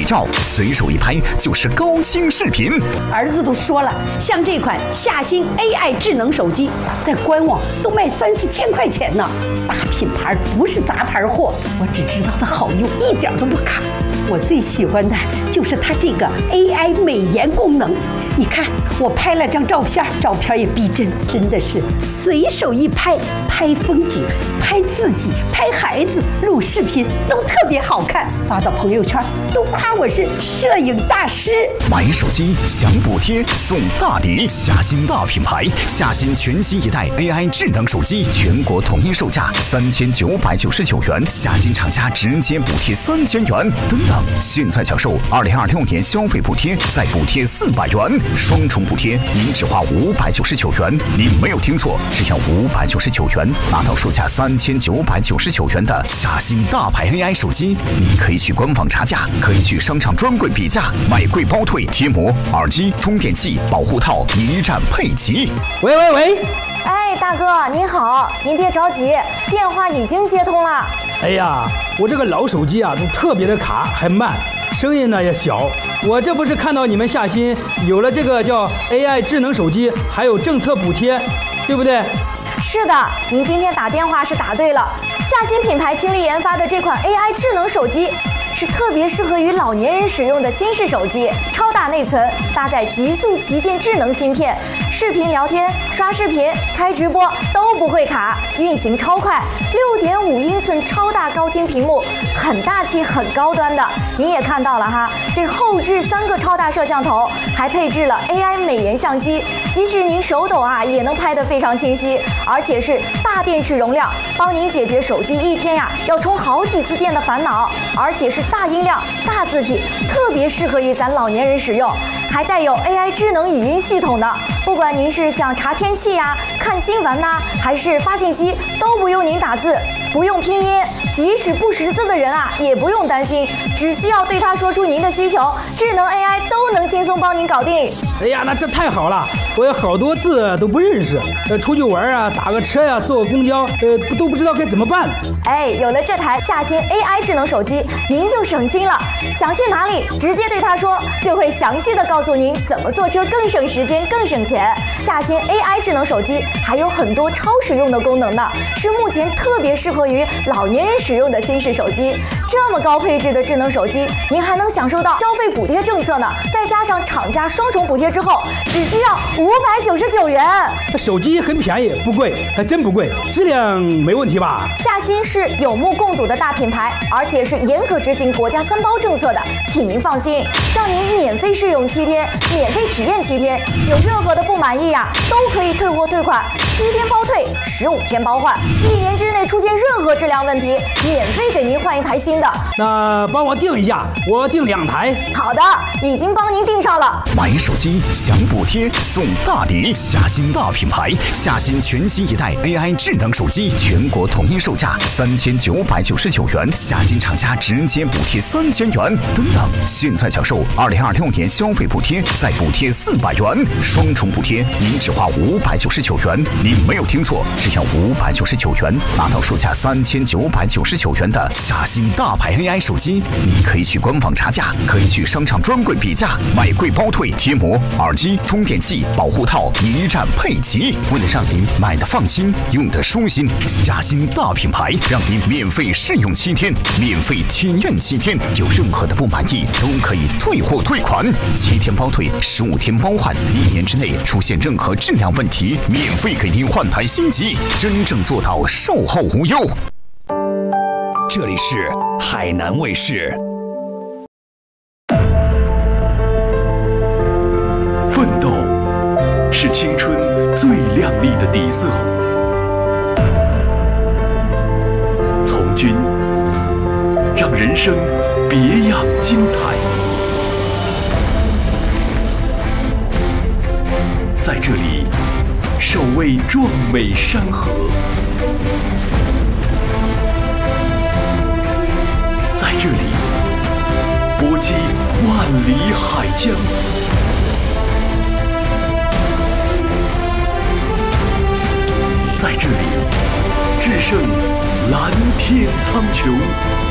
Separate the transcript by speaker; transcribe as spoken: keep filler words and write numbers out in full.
Speaker 1: 照，随手一拍就是高清视频。
Speaker 2: 儿子都说了，像这款夏新 A I 智能手机，在官网都卖三四千块钱呢。大品牌不是杂牌货，我只知道它好用，一点都不卡。我最喜欢的就是它这个 A I 美颜功能。你看，我拍了张照片，照片也逼真，真的是随手一拍，拍风景、拍自己、拍孩子、录视频都特别好看，发到朋友圈都夸我是摄影大师。
Speaker 1: 买手机享补贴送大礼，夏新大品牌，夏新全新一代 A I 智能手机，全国统一售价三千九百九十九元，夏新厂家直接补贴三千元。等等，现在享受二零二六年消费补贴，再补贴四百元，双重补贴，您只花五百九十九元。您没有听错，只要五百九十九元，拿到售价三千九百九十九元的夏新大牌 A I 手机。您可以去官网查价，可以去商场专柜比价，买贵包退，贴膜、耳机、充电器、保护套一站配齐。
Speaker 3: 喂喂喂！
Speaker 4: 哎，大哥您好，您别着急，电话已经接通了。
Speaker 3: 哎呀，我这个老手机啊，都特别的卡，还慢，声音呢也小。我这不是看到你们夏新有了这个叫 A I 智能手机，还有政策补贴，对不对？
Speaker 4: 是的，您今天打电话是答对了。夏新品牌倾力研发的这款 A I 智能手机，是特别适合于老年人使用的新式手机，超大内存，搭载极速旗舰智能芯片，视频聊天、刷视频、开直播都不会卡，运行超快，六点五英寸超大高清屏幕，很大气、很高端的。您也看到了哈，这后置三个超大摄像头，还配置了 A I 美颜相机，即使您手抖啊，也能拍得非常清晰，而且是大电池容量，帮您解决手机一天呀要充好几次电的烦恼，而且是大音量、大字体，特别适合于咱老年人使用，还带有 A I 智能语音系统的。不管您是想查天气呀、看新闻呐、啊，还是发信息，都不用您打字，不用拼音，即使不识字的人啊，也不用担心，只需要对他说出您的需求，智能 A I 都能轻松帮您搞定。
Speaker 3: 哎呀，那这太好了，我有好多字都不认识，呃，出去玩啊，打个车呀、啊，坐个公交，呃，都不知道该怎么办。
Speaker 4: 哎，有了这台夏新 A I 智能手机，您就省心了。想去哪里，直接对他说，就会详细的告诉您怎么坐车更省时间、更省钱。夏新 A I 智能手机还有很多超实用的功能呢，是目前特别适合于老年人使用的新式手机。这么高配置的智能手机，您还能享受到消费补贴政策呢，再加上厂家双重补贴之后，只需要五百九十九元。
Speaker 3: 这手机很便宜，不贵，还真不贵，质量没问题吧？
Speaker 4: 夏新是有目共睹的大品牌，而且是严格执行国家三包政策的，请您放心，让您免费试用七天，免费体验七天，有任何的不满意呀、啊，都可以退货退款，七天包退，十五天包换，一年之内出现任何质量问题，免费给您换一台新的。
Speaker 3: 那帮我订一下，我订两台。
Speaker 4: 好的，已经帮您订上了。
Speaker 1: 买手机享补贴送大礼，夏新大品牌，夏新全新一代 A I 智能手机，全国统一售价三千九百九十九元，夏新厂家直接补贴三千元。等等，现在享受二零二六年消费补贴，再补贴四百元，双重补贴，您只花五百九十九元。您没有听错，只要五百九十九元，拿到售价三千九百九十九元的夏新大牌 A I 手机。您可以去官网查价，可以去商场专柜比价，买贵包退，贴膜、耳机、充电器、保护套一站配齐。为了让您买的放心，用的舒心，夏新大品牌让您免费试用七天，免费体验七天，有任何的不满意都可以退货退款，七天包退，十五天包换，一年之内出现任何质量问题，免费给您换台新机，真正做到售后无忧。这里是海南卫视。奋斗是青春最亮丽的底色，从军让人生别样精彩。在这里守卫壮美山河，在这里搏击万里海疆，在这里制胜蓝天苍穹。